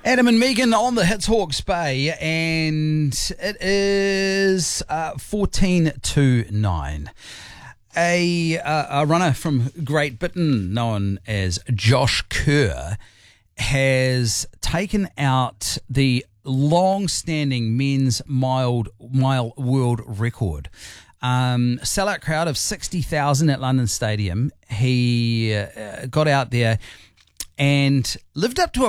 Adam and Megan on the Hits Hawke's Bay, and it is 14-9. A runner from Great Britain known as Josh Kerr has taken out the long-standing men's mile world record. Sellout crowd of 60,000 at London Stadium. He got out there and lived up to